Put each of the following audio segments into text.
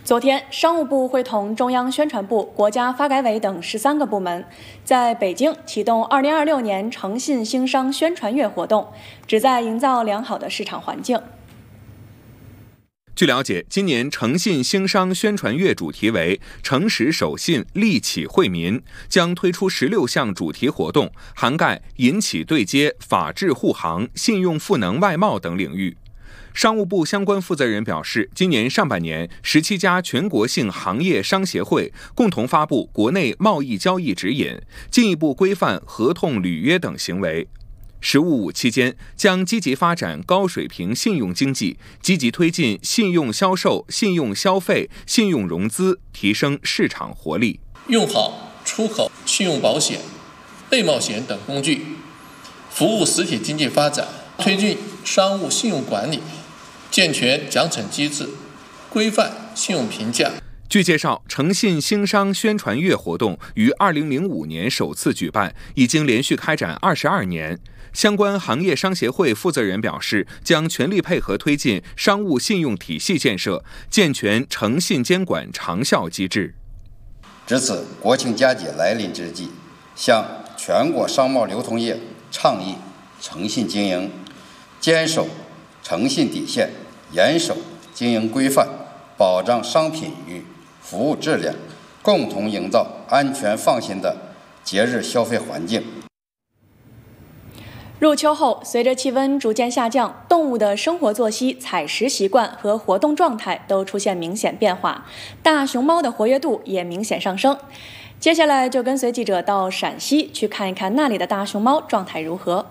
昨天，商务部会同中央宣传部、国家发改委等13个部门，在北京启动2026年诚信兴商宣传月活动，旨在营造良好的市场环境。 据了解，今年诚信兴商宣传月主题为“诚实守信，利企惠民”，将推出16项主题活动，涵盖银企对接、法治护航、信用赋能外贸等领域。商务部相关负责人表示，今年上半年，17家全国性行业商协会共同发布国内贸易交易指引，进一步规范合同履约等行为。“15+5”期间，将积极发展高水平信用经济，积极推进信用销售、信用消费、信用融资，提升市场活力。 用好出口信用保险、内贸险等工具，服务实体经济发展，推进商务信用管理，健全奖惩机制，规范信用评价。 据介绍，诚信兴商宣传月活动于2005年首次举办，已经连续开展22年。相关行业商协会负责人表示，将全力配合推进商务信用体系建设，健全诚信监管长效机制。 值此国庆佳节来临之际，向全国商贸流通业倡议诚信经营，坚守诚信底线，严守经营规范，保障商品与服务质量，共同营造安全放心的节日消费环境。 入秋后，随着气温逐渐下降，动物的生活作息、采食习惯和活动状态都出现明显变化，大熊猫的活跃度也明显上升。接下来就跟随记者到陕西去看一看那里的大熊猫状态如何。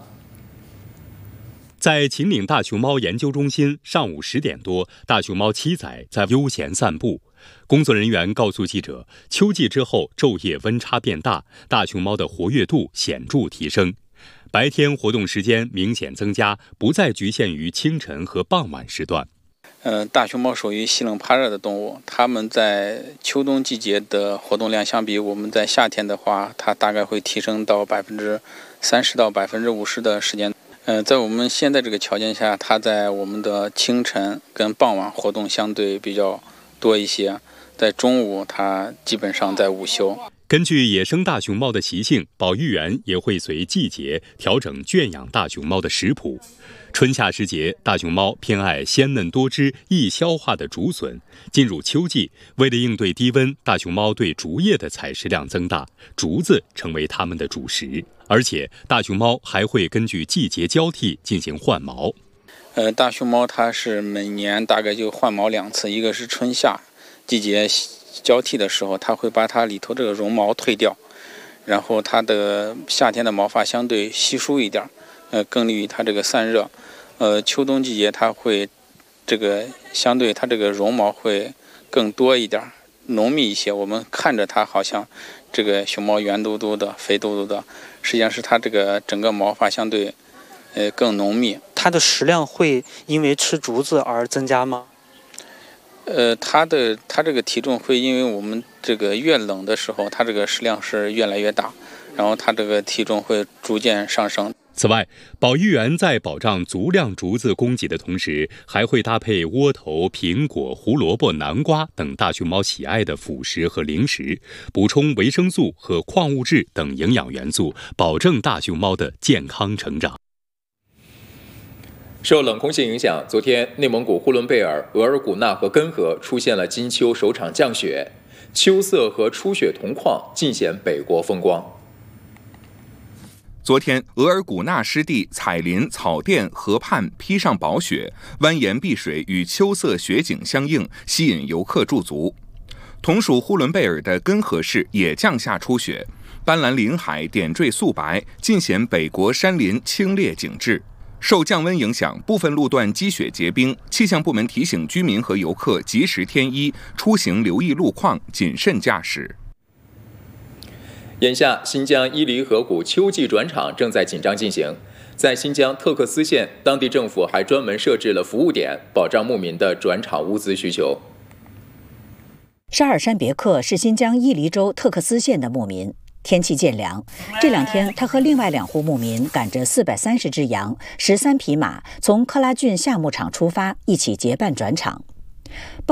在秦岭大熊猫研究中心，上午10点多，大熊猫7仔在悠闲散步。工作人员告诉记者，秋季之后昼夜温差变大，大熊猫的活跃度显著提升。白天活动时间明显增加，不再局限于清晨和傍晚时段。 大熊猫属于吸冷怕热的动物，它们在秋冬季节的活动量相比我们在夏天的话，它大概会提升到30%到50%的时间。在我们现在这个条件下，它在我们的清晨跟傍晚活动相对比较多一些，在中午它基本上在午休。 根据野生大熊猫的习性，保育员也会随季节调整圈养大熊猫的食谱。春夏时节，大熊猫偏爱鲜嫩多汁、易消化的竹笋。进入秋季，为了应对低温，大熊猫对竹叶的采食量增大，竹子成为它们的主食。而且，大熊猫还会根据季节交替进行换毛。 大熊猫它是每年大概就换毛2次，一个是春夏季节交替的时候，它会把它里头这个绒毛退掉，然后它的夏天的毛发相对稀疏一点，更利于它这个散热。秋冬季节它会这个相对它这个绒毛会更多一点，浓密一些。我们看着它好像这个熊猫圆嘟嘟的、肥嘟嘟的，实际上是它这个整个毛发相对更浓密。 它的食量会因为吃竹子而增加吗？ 它这个体重会因为我们这个越冷的时候，它这个食量是越来越大，然后它这个体重会逐渐上升。 此外，保育员在保障足量竹子供给的同时，还会搭配窝头、苹果、胡萝卜、南瓜等大熊猫喜爱的辅食和零食，补充维生素和矿物质等营养元素，保证大熊猫的健康成长。 受冷空气影响，昨天内蒙古呼伦贝尔、额尔古纳和根河出现了金秋首场降雪，秋色和初雪同况，尽显北国风光。 昨天，额尔古纳湿地彩林、草甸、河畔披上薄雪，蜿蜒碧水与秋色雪景相映，吸引游客驻足。同属呼伦贝尔的根河市也降下初雪，斑斓林海点缀素白，尽显北国山林清冽景致。受降温影响，部分路段积雪结冰，气象部门提醒居民和游客及时添衣，出行留意路况，谨慎驾驶。 眼下，新疆伊犁河谷秋季转场正在紧张进行。在新疆特克斯县，当地政府还专门设置了服务点，保障牧民的转场物资需求。 沙尔山别克是新疆伊犁州特克斯县的牧民。天气渐凉，这2天他和另外2户牧民赶着430只羊、13匹马，从克拉峻夏牧场出发，一起结伴转场。